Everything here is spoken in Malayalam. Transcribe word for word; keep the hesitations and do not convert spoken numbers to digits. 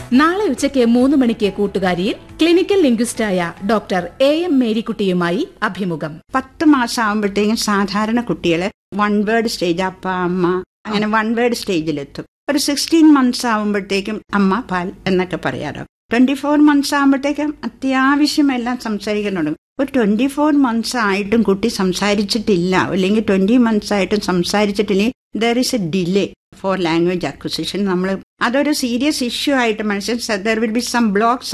നാളെ ഉച്ചയ്ക്ക് മൂന്ന് മണിക്ക് കൂട്ടുകാരിയിൽ ക്ലിനിക്കൽ ലിംഗ്വിസ്റ്റായ ഡോക്ടർ എ എം മേരിക്കുട്ടിയുമായി അഭിമുഖം. പത്ത് മാസം ആകുമ്പോഴത്തേക്കും സാധാരണ കുട്ടികളെ വൺ വേർഡ് സ്റ്റേജ് അപ്പ അമ്മ അങ്ങനെ വൺ വേർഡ് സ്റ്റേജിലെത്തും. ഒരു സിക്സ്റ്റീൻ മന്ത്സ് ആകുമ്പോഴത്തേക്കും അമ്മ പാൽ എന്നൊക്കെ പറയാറോ. ട്വന്റി ഫോർ മന്ത്സ് ആകുമ്പോഴത്തേക്കും അത്യാവശ്യം എല്ലാം സംസാരിക്കാൻ തുടങ്ങും. ഒരു ട്വന്റി ഫോർ മന്ത്സ് ആയിട്ടും കുട്ടി സംസാരിച്ചിട്ടില്ല, അല്ലെങ്കിൽ ട്വന്റി മന്ത്സ് ആയിട്ടും സംസാരിച്ചിട്ടില്ലെങ്കിൽ there is A delay four language acquisition. നമ്മൾ അതൊരു സീരിയസ് ഇഷ്യൂ ആയിട്ട് മനസ്സിലാക്കി there will be some blocks